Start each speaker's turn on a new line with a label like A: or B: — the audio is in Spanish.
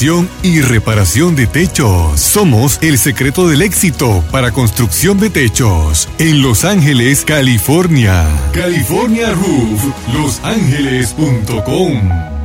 A: instalación y reparación de techos. Somos el secreto del éxito para construcción de techos en Los Ángeles, California. California Roof, losangeles.com.